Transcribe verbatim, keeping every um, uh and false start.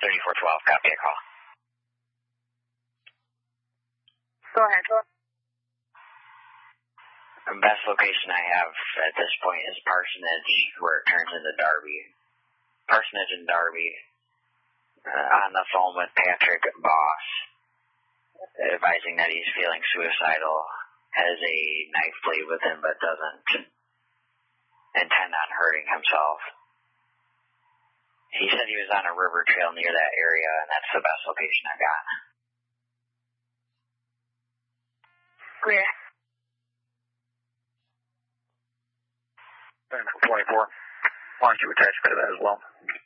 thirty-four twelve, copy a call. Go ahead. The best location I have at this point is Parsonage, where it turns into Darby. Parsonage and Darby, uh, on the phone with Patrick Boss, advising that he's feeling suicidal, has a knife blade with him but doesn't intend on hurting himself. He said he was on a river trail near that area, and that's the best location I've got. Clear. twenty-four. Why don't you attach a bit of that as well?